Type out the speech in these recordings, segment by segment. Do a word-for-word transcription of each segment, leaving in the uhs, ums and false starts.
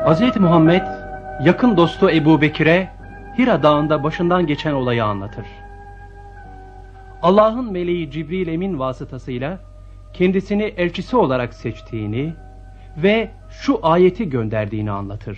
Hazreti Muhammed yakın dostu Ebu Bekir'e Hira Dağı'nda başından geçen olayı anlatır. Allah'ın meleği Cibril Emin vasıtasıyla kendisini elçisi olarak seçtiğini ve şu ayeti gönderdiğini anlatır.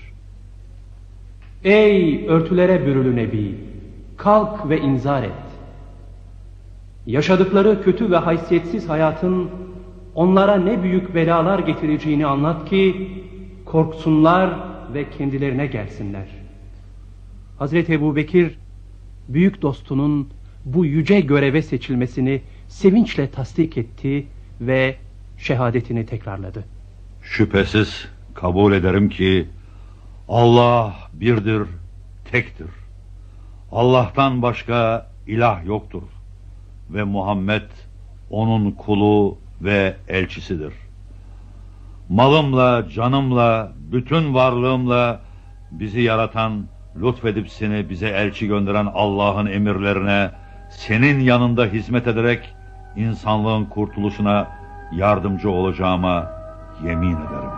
Ey örtülere bürülü Nebi! Kalk ve inzar et. Yaşadıkları kötü ve haysiyetsiz hayatın onlara ne büyük belalar getireceğini anlat ki korksunlar ve kendilerine gelsinler. Hazreti Ebubekir büyük dostunun bu yüce göreve seçilmesini sevinçle tasdik etti ve şehadetini tekrarladı. Şüphesiz kabul ederim ki Allah birdir, tektir. Allah'tan başka ilah yoktur ve Muhammed onun kulu ve elçisidir. Malımla, canımla, bütün varlığımla bizi yaratan, lütfedip seni bize elçi gönderen Allah'ın emirlerine senin yanında hizmet ederek insanlığın kurtuluşuna yardımcı olacağıma yemin ederim.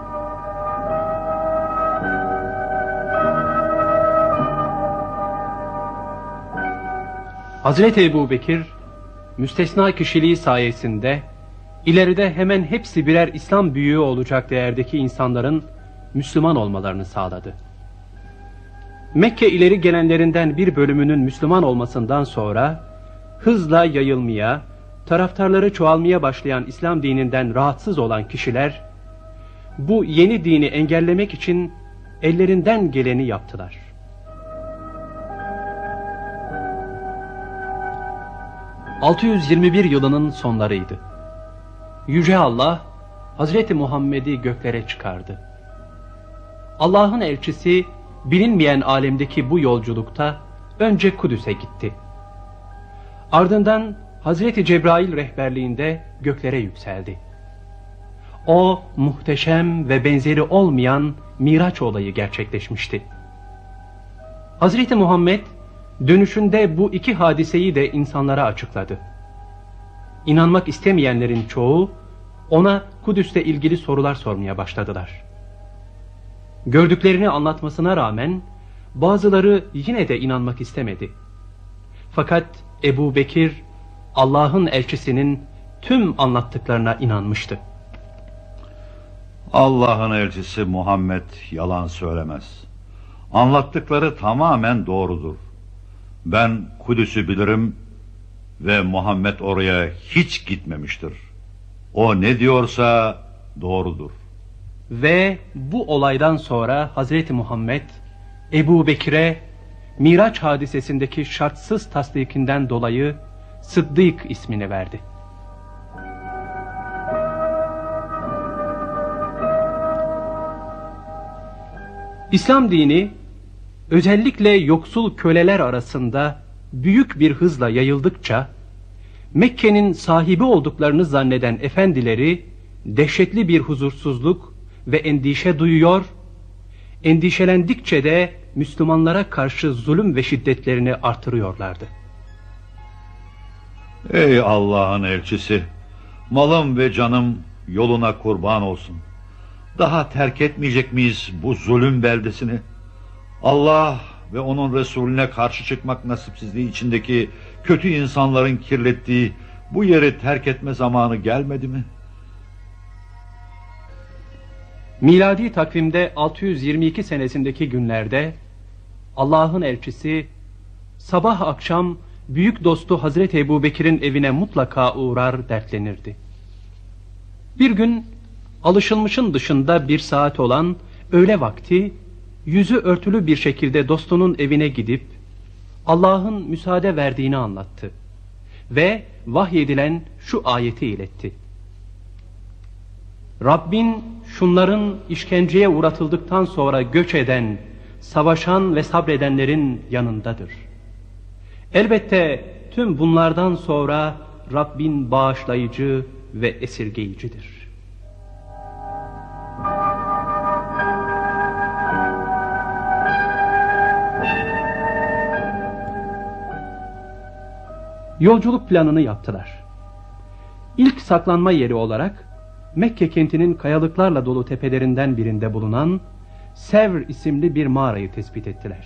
Hazreti Ebubekir müstesna kişiliği sayesinde ileride hemen hepsi birer İslam büyüğü olacak değerdeki insanların Müslüman olmalarını sağladı. Mekke ileri gelenlerinden bir bölümünün Müslüman olmasından sonra hızla yayılmaya, taraftarları çoğalmaya başlayan İslam dininden rahatsız olan kişiler bu yeni dini engellemek için ellerinden geleni yaptılar. altı yüz yirmi bir yılının sonlarıydı. Yüce Allah Hazreti Muhammed'i göklere çıkardı. Allah'ın elçisi bilinmeyen alemdeki bu yolculukta önce Kudüs'e gitti. Ardından Hazreti Cebrail rehberliğinde göklere yükseldi. O muhteşem ve benzeri olmayan Miraç olayı gerçekleşmişti. Hazreti Muhammed dönüşünde bu iki hadiseyi de insanlara açıkladı. İnanmak istemeyenlerin çoğu ona Kudüs'le ilgili sorular sormaya başladılar. Gördüklerini anlatmasına rağmen bazıları yine de inanmak istemedi. Fakat Ebu Bekir Allah'ın elçisinin tüm anlattıklarına inanmıştı. Allah'ın elçisi Muhammed yalan söylemez. Anlattıkları tamamen doğrudur. Ben Kudüs'ü bilirim ve Muhammed oraya hiç gitmemiştir. O ne diyorsa doğrudur. Ve bu olaydan sonra Hazreti Muhammed Ebu Bekir'e Miraç hadisesindeki şartsız tasdikinden dolayı Sıddık ismini verdi. İslam dini özellikle yoksul köleler arasında büyük bir hızla yayıldıkça Mekke'nin sahibi olduklarını zanneden efendileri dehşetli bir huzursuzluk ve endişe duyuyor, endişelendikçe de Müslümanlara karşı zulüm ve şiddetlerini artırıyorlardı. Ey Allah'ın elçisi, malım ve canım yoluna kurban olsun. Daha terk etmeyecek miyiz bu zulüm beldesini? Allah ve onun Resulüne karşı çıkmak nasipsizliği içindeki kötü insanların kirlettiği bu yeri terk etme zamanı gelmedi mi? Miladi takvimde altı yüz yirmi iki senesindeki günlerde Allah'ın elçisi sabah akşam büyük dostu Hazreti Ebubekir'in evine mutlaka uğrar, dertlenirdi. Bir gün alışılmışın dışında bir saat olan öğle vakti yüzü örtülü bir şekilde dostunun evine gidip Allah'ın müsaade verdiğini anlattı ve vahyedilen şu ayeti iletti. Rabbin şunların işkenceye uğratıldıktan sonra göç eden, savaşan ve sabredenlerin yanındadır. Elbette tüm bunlardan sonra Rabbin bağışlayıcı ve esirgeyicidir. Yolculuk planını yaptılar. İlk saklanma yeri olarak Mekke kentinin kayalıklarla dolu tepelerinden birinde bulunan Sevr isimli bir mağarayı tespit ettiler.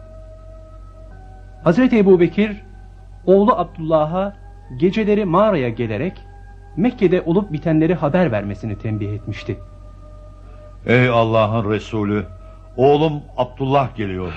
Hazreti Ebubekir oğlu Abdullah'a geceleri mağaraya gelerek Mekke'de olup bitenleri haber vermesini tembih etmişti. Ey Allah'ın Resulü, oğlum Abdullah geliyor.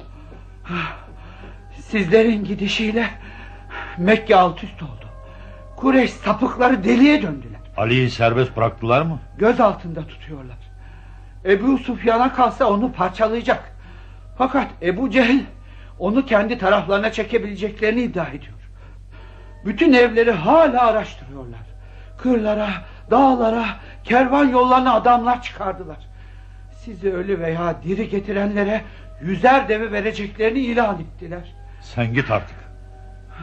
Sizlerin gidişiyle Mekke alt üst oldu. Kureyş sapıkları deliye döndüler. Ali'yi serbest bıraktılar mı? Göz altında tutuyorlar. Ebu Sufyan'a kalsa onu parçalayacak. Fakat Ebu Cehil onu kendi taraflarına çekebileceklerini iddia ediyor. Bütün evleri hala araştırıyorlar. Kırlara, dağlara, kervan yollarına adamlar çıkardılar. Sizi ölü veya diri getirenlere yüzer deve vereceklerini ilan ettiler. Sen git artık.